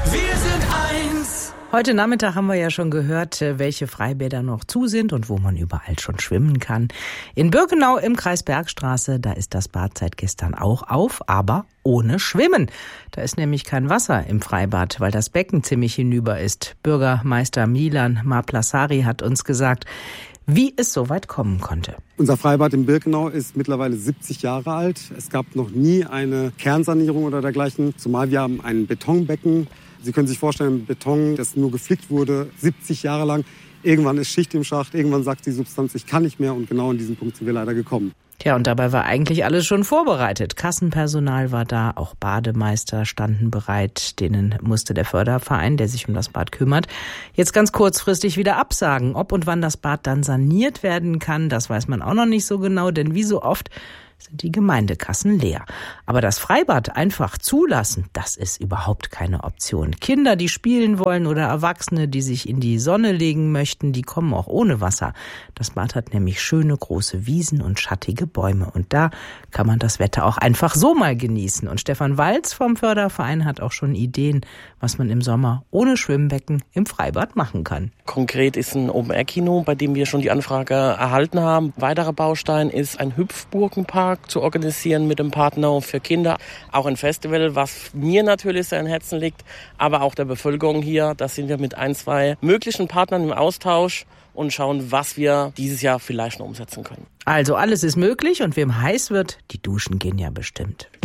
Wir sind eins. Heute Nachmittag haben wir ja schon gehört, welche Freibäder noch zu sind und wo man überall schon schwimmen kann. In Birkenau im Kreis Bergstraße, da ist das Bad seit gestern auch auf, aber ohne Schwimmen. Da ist nämlich kein Wasser im Freibad, weil das Becken ziemlich hinüber ist. Bürgermeister Milan Maplassari hat uns gesagt, wie es so weit kommen konnte. Unser Freibad in Birkenau ist mittlerweile 70 Jahre alt. Es gab noch nie eine Kernsanierung oder dergleichen, zumal wir haben ein Betonbecken. Sie können sich vorstellen, Beton, das nur geflickt wurde, 70 Jahre lang. Irgendwann ist Schicht im Schacht, irgendwann sagt die Substanz, ich kann nicht mehr. Und genau in diesen Punkt sind wir leider gekommen. Tja, und dabei war eigentlich alles schon vorbereitet. Kassenpersonal war da, auch Bademeister standen bereit. Denen musste der Förderverein, der sich um das Bad kümmert, jetzt ganz kurzfristig wieder absagen. Ob und wann das Bad dann saniert werden kann, das weiß man auch noch nicht so genau, denn wie so oft sind die Gemeindekassen leer. Aber das Freibad einfach zulassen, das ist überhaupt keine Option. Kinder, die spielen wollen oder Erwachsene, die sich in die Sonne legen möchten, die kommen auch ohne Wasser. Das Bad hat nämlich schöne große Wiesen und schattige Bäume. Und da kann man das Wetter auch einfach so mal genießen. Und Stefan Walz vom Förderverein hat auch schon Ideen, was man im Sommer ohne Schwimmbecken im Freibad machen kann. Konkret ist ein Open-Air-Kino, bei dem wir schon die Anfrage erhalten haben. Weiterer Baustein ist ein Hüpfburgenpark zu organisieren mit dem Partner für Kinder. Auch ein Festival, was mir natürlich sehr am Herzen liegt, aber auch der Bevölkerung hier. Da sind wir mit 2 möglichen Partnern im Austausch und schauen, was wir dieses Jahr vielleicht noch umsetzen können. Also alles ist möglich und wem heiß wird, die Duschen gehen ja bestimmt.